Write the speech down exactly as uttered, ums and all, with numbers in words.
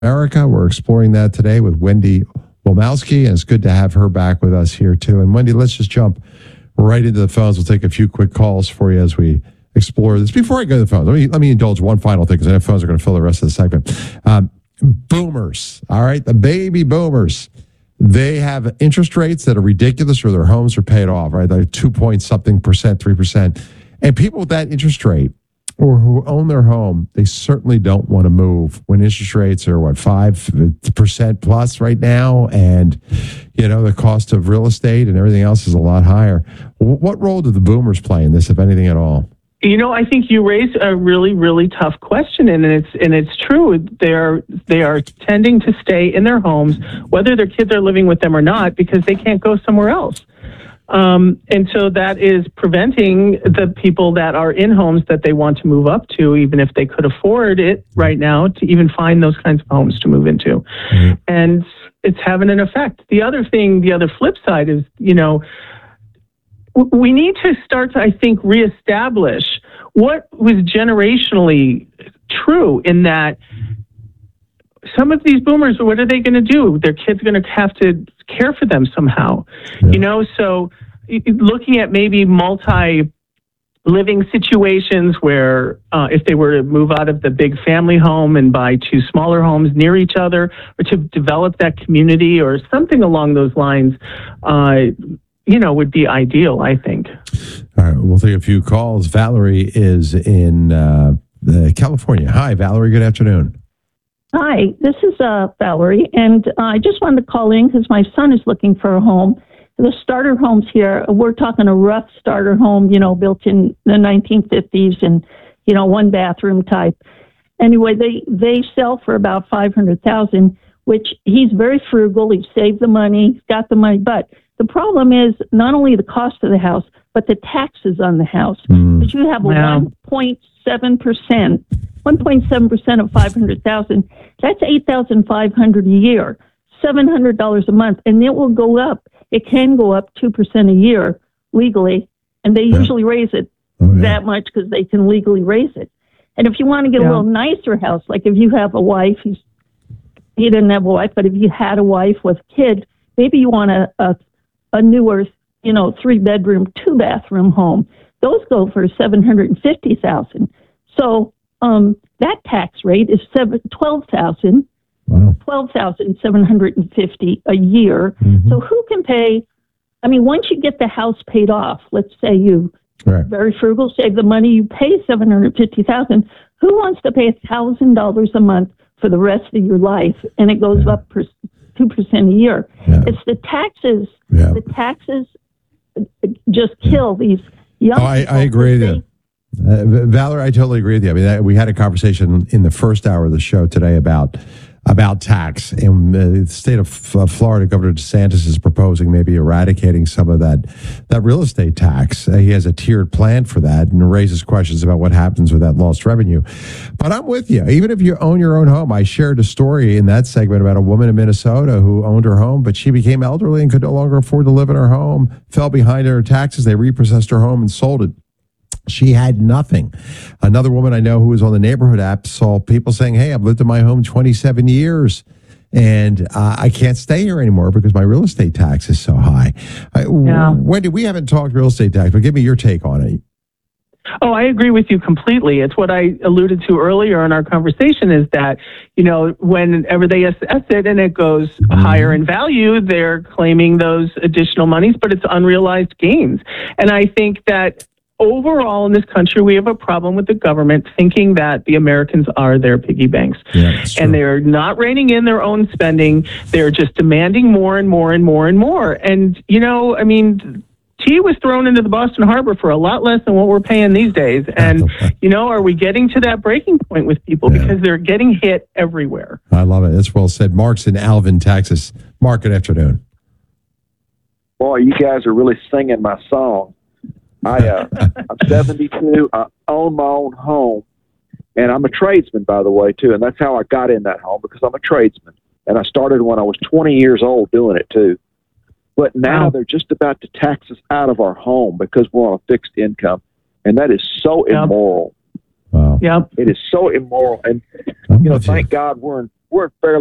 America. We're exploring that today with Wendy Wolmowski, and it's good to have her back with us here too. And Wendy, let's just jump right into the phones. We'll take a few quick calls for you as we explore this. Before I go to the phones, let me let me indulge one final thing because I know phones are going to fill the rest of the segment. Um, boomers, all right, the baby boomers. They have interest rates that are ridiculous, or their homes are paid off, right? Like two point something percent, three percent, and people with that interest rate, or who own their home, they certainly don't want to move when interest rates are, what, five percent plus right now. And, you know, the cost of real estate and everything else is a lot higher. What role do the boomers play in this, if anything at all? You know, I think you raised a really, really tough question, and it's and it's true. They are they are tending to stay in their homes, whether their kids are living with them or not, because they can't go somewhere else. Um, and so that is preventing the people that are in homes that they want to move up to, even if they could afford it right now, to even find those kinds of homes to move into. Mm-hmm. And it's having an effect. The other thing, the other flip side is, you know, we need to start to, I think, reestablish what was generationally true, in that some of these boomers, what are they going to do? Their kids are going to have to care for them somehow, yeah. you know? So looking at maybe multi living situations where uh, if they were to move out of the big family home and buy two smaller homes near each other, or to develop that community or something along those lines, uh, you know, would be ideal, I think. All right, we'll take a few calls. Valerie is in uh, California. Hi, Valerie. Good afternoon. Hi, this is uh, Valerie, and uh, I just wanted to call in because my son is looking for a home. The starter homes here, we're talking a rough starter home, you know, built in the nineteen fifties and, you know, one bathroom type. Anyway, they, they sell for about five hundred thousand dollars, which he's very frugal. He's saved the money, he's got the money. But the problem is not only the cost of the house, but the taxes on the house. Because mm. you have a wow. one point seven percent. one point seven percent of five hundred thousand dollars, that's eight thousand five hundred dollars a year, seven hundred dollars a month, and it will go up. It can go up two percent a year legally, and they yeah. usually raise it oh, yeah. that much because they can legally raise it. And if you want to get yeah. a little nicer house, like if you have a wife, he's, he didn't have a wife, but if you had a wife with kids, maybe you want a, a, a newer, you know, three-bedroom, two-bathroom home. Those go for seven hundred fifty thousand dollars. So Um, that tax rate is seven, twelve thousand, wow. twelve thousand seven hundred fifty a year. Mm-hmm. So who can pay? I mean, once you get the house paid off, let's say you right. very frugal, save the money, you pay seven hundred fifty thousand. Who wants to pay a thousand dollars a month for the rest of your life? And it goes yeah. up per two percent a year. Yeah. It's the taxes. Yeah. The taxes just kill yeah. these young. Oh, I, I agree with you. Uh, Valerie, I totally agree with you. I mean, that, we had a conversation in the first hour of the show today about about tax. And uh, the state of uh, Florida, Governor DeSantis is proposing maybe eradicating some of that that real estate tax. Uh, he has a tiered plan for that, and raises questions about what happens with that lost revenue. But I'm with you. Even if you own your own home, I shared a story in that segment about a woman in Minnesota who owned her home, but she became elderly and could no longer afford to live in her home, fell behind in her taxes. They repossessed her home and sold it. She had nothing. Another woman I know who was on the neighborhood app saw people saying, hey, I've lived in my home twenty-seven years and uh, I can't stay here anymore because my real estate tax is so high. Uh, yeah. Wendy, we haven't talked real estate tax, but give me your take on it. Oh, I agree with you completely. It's what I alluded to earlier in our conversation, is that, you know, whenever they assess it and it goes mm-hmm. higher in value, they're claiming those additional monies, but it's unrealized gains. And I think that overall in this country, we have a problem with the government thinking that the Americans are their piggy banks. Yeah, and they're not reining in their own spending. They're just demanding more and more and more and more. And, you know, I mean, tea was thrown into the Boston Harbor for a lot less than what we're paying these days. And, you know, are we getting to that breaking point with people? Yeah. Because they're getting hit everywhere. I love it. That's well said. Mark's in Alvin, Texas. Mark, good afternoon. Boy, you guys are really singing my song. I, uh, I'm seventy-two. I own my own home, and I'm a tradesman, by the way, too. And that's how I got in that home, because I'm a tradesman. And I started when I was twenty years old doing it, too. But now wow. they're just about to tax us out of our home because we're on a fixed income. And that is so yep. immoral. Wow. Yep. It is so immoral. And, I'm you know, thank you. God we're in we're in fairly